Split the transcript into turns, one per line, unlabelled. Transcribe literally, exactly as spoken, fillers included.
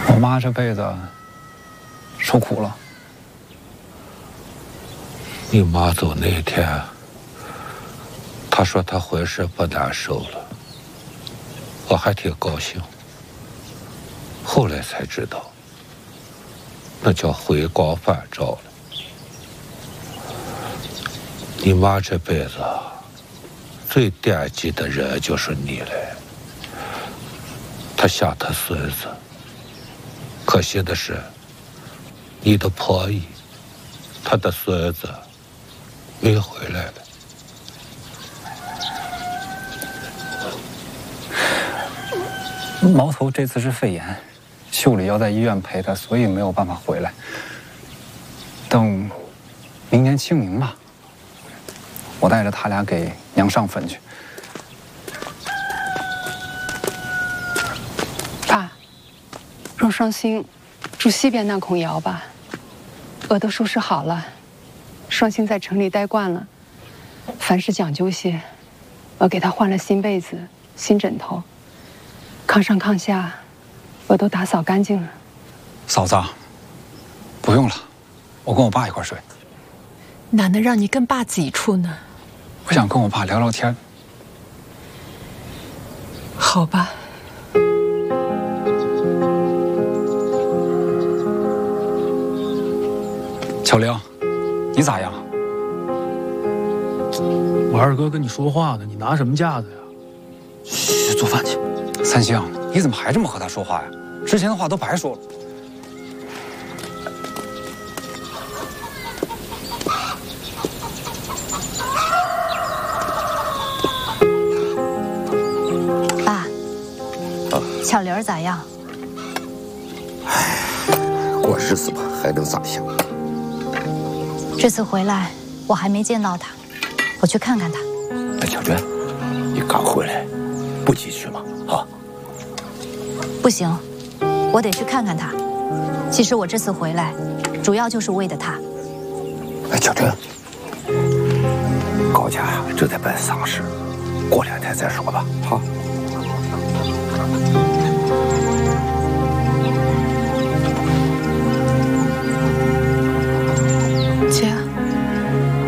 我妈这辈子受苦了。
你妈走那天，她说她浑身不难受了，我还挺高兴。后来才知道，那叫回光返照了。你妈这辈子最惦记的人就是你了。她想她孙子，可惜的是，你的婆姨，她的孙子没回来了。
毛头这次是肺炎，秀里要在医院陪他，所以没有办法回来。等明年清明吧，我带着他俩给娘上坟去。
爸，若伤心，住西边那孔窑吧。我都收拾好了。双星在城里待惯了，凡事讲究些。我给他换了新被子、新枕头，炕上炕下，我都打扫干净了。
嫂子，不用了，我跟我爸一块睡。
哪能让你跟爸挤处呢？
我想跟我爸聊聊天。
好吧。
小玲，你咋样？
我二哥跟你说话呢，你拿什么架子呀？
去做饭去。三星，你怎么还这么和他说话呀？之前的话都白说了。
爸，小玲儿咋样？
唉，过日子吧，还能咋样？
这次回来我还没见到他，我去看看他。
哎，小娟，你刚回来，不急去吗？啊？
不行，我得去看看他。其实我这次回来，主要就是为的他。
哎，小娟，高家呀正在办丧事，过两天再说吧。好。